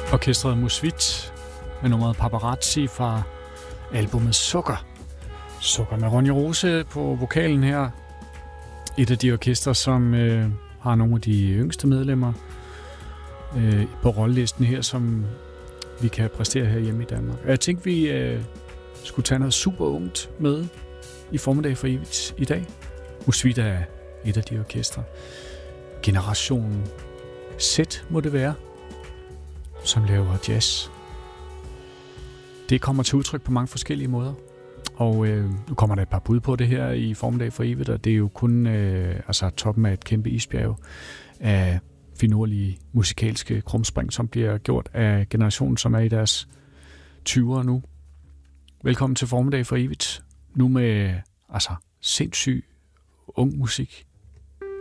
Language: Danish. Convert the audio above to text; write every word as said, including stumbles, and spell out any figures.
Orkestret Musvit med nummeret Paparazzi fra albumet Sukker. Sukker med Ronja Rose på vokalen her. Et af de orkester, som øh, har nogle af de yngste medlemmer øh, på rollelisten her, som vi kan præstere her hjemme i Danmark. Og jeg tænkte, vi øh, skulle tage noget super ungt med i Formiddag for Evigt i dag. Musvit er et af de orkestre. Generation Z må det være, som laver jazz. Det kommer til udtryk på mange forskellige måder. Og øh, nu kommer der et par bud på det her i Formiddag for Evigt, og det er jo kun øh, altså toppen af et kæmpe isbjerg af finurlige musikalske krumspring, som bliver gjort af generationen, som er i deres tyvere nu. Velkommen til Formiddag for Evigt. Nu med altså sindssyg ung musik.